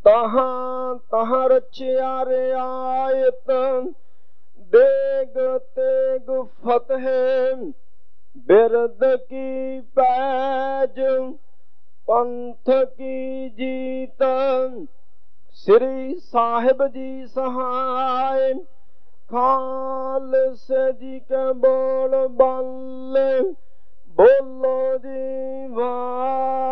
तहाँ तहाँ रचिया रियायत देग तेग फतेह बिरद की पैज पंथ की जीत श्री साहिब जी सहाय खालसे जी के बोल बल बोलो जी वाह।